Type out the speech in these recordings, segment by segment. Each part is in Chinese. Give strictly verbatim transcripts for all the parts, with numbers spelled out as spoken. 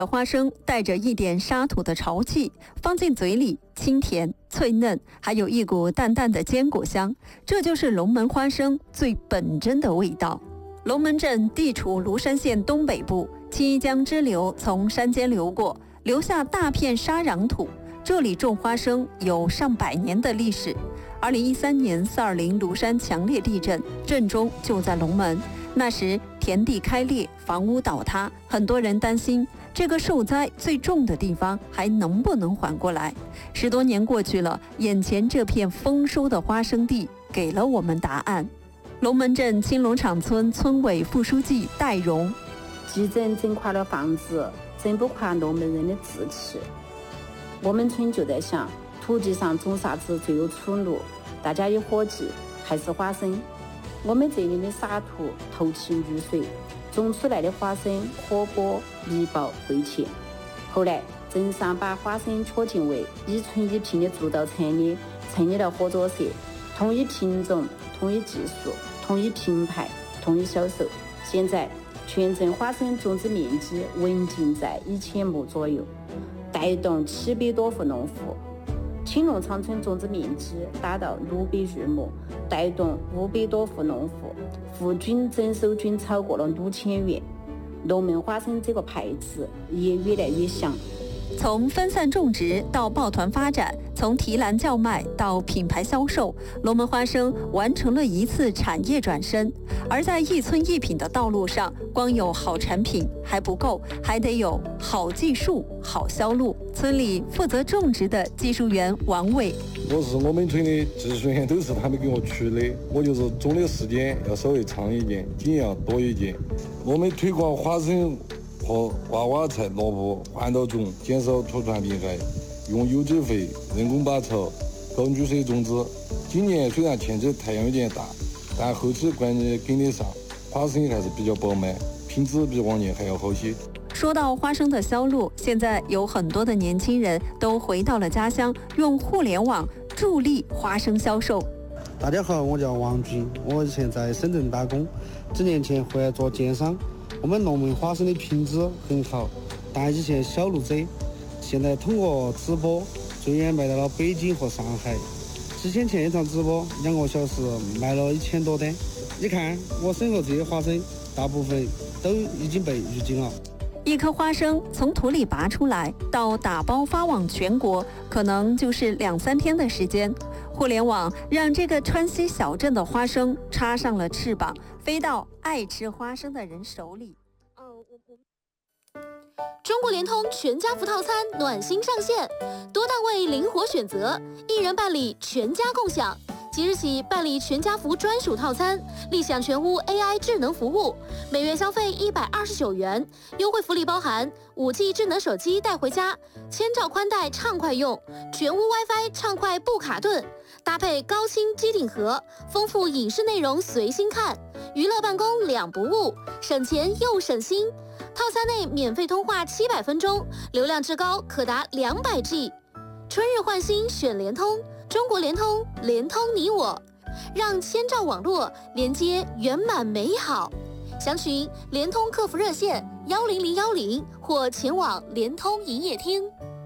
花生带着一点沙土的潮气，放进嘴里清甜脆嫩，还有一股淡淡的坚果香，这就是龙门花生最本真的味道。龙门镇地处庐山县东北部，七江支流从山间流过，留下大片沙壤土。这里种花生有上百年的历史。二零一三年四二零庐山强烈地震，震中就在龙门。那时田地开裂，房屋倒塌，很多人担心这个受灾最重的地方还能不能缓过来。十多年过去了，眼前这片丰收的花生地给了我们答案。龙门镇青龙场村村委副书记戴荣： 地震震垮了房子，震不垮龙门人的志气。我们村就在想，土地上种啥子最有出路？大家有伙计，还是花生。我们这里的沙土透气绿水，种出来的花生可果密薄味甜。后来镇上把花生确定为一村一品的主导产业，成立了合作社，统一品种、统一技术、统一品牌、统一销售。现在全镇花生种植面积稳定在一千亩左右，带动七百多户农户。青龙场村种植面积达到六百余亩，带动五百多户农户，户均整收均超过了六千元。龙门花生这个牌子也越来越响。 从分散种植到抱团发展，从提篮叫卖到品牌销售，龙门花生完成了一次产业转身。而在一村一品的道路上，光有好产品还不够，还得有好技术、好销路。村里负责种植的技术员王伟： 我是我们村的技术员，都是他们给我出的，我就是种的时间要稍微长一点，经验要多一点。我们推广花生和娃娃菜、萝卜环岛种，减少土传病害，用有机肥、人工拔草、高绿色种植。今年虽然天气太阳有点大，但后期关键跟得上，花生还是比较饱满，品质比往年还要好些。 说到花生的销路，现在有很多的年轻人都回到了家乡，用互联网助力花生销售。 大家好，我叫王军，我以前在深圳打工，几年前回来做电商。我们龙门花生的品质很好，但以前销路窄，现在通过直播最远卖到了北京和上海。之前前一场直播两个小时卖了一千多单。你看我身后这些花生，大部分都已经被预警了。 一颗花生从土里拔出来到打包发往全国，可能就是两三天的时间。互联网让这个川西小镇的花生插上了翅膀，飞到爱吃花生的人手里。 哦，我我。中国联通全家福套餐暖心上线，多档位灵活选择，一人办理全家共享。即日起办理全家福专属套餐，立享全屋 A I 智能服务，每月消费一百二十九元，优惠福利包含五 G 智能手机带回家，千兆宽带畅快用，全屋 WiFi 畅快不卡顿，搭配高清机顶盒，丰富影视内容随心看，娱乐办公两不误，省钱又省心。套餐内免费通话七百分钟，流量至高可达两百 G。春日换新选联通，中国联通，联通你我，让千兆网络连接圆满美好。详询联通客服热线幺零零幺零或前往联通营业厅。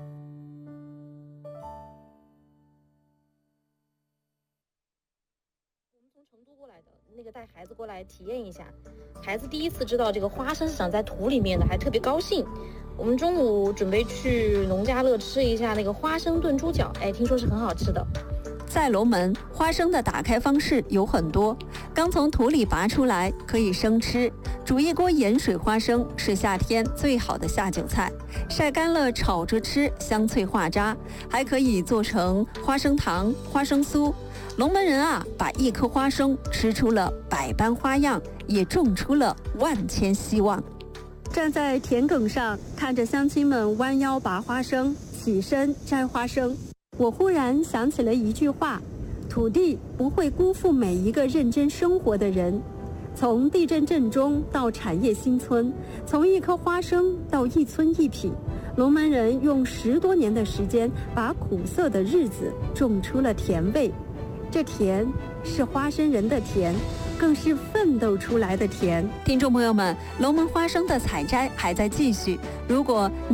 我们从成都过来的，那个带孩子过来体验一下，孩子第一次知道这个花生是长在土里面的，还特别高兴。我们中午准备去农家乐吃一下那个花生炖猪脚，哎，听说是很好吃的。 在龙门，花生的打开方式有很多。刚从土里拔出来可以生吃，煮一锅盐水花生是夏天最好的下酒菜，晒干了炒着吃，香脆化渣。还可以做成花生糖、花生酥。龙门人啊，把一颗花生吃出了百般花样，也种出了万千希望。站在田埂上，看着乡亲们弯腰拔花生，起身摘花生，我忽然想起了一句话：土地不会辜负每一个认真生活的人。从地震震中到产业新村，从一颗花生到一村一品，龙门人用十多年的时间，把苦涩的日子种出了甜味。这甜是花生人的甜， 更是奋斗出来的甜。听众朋友们，龙门花生的采摘还在继续，如果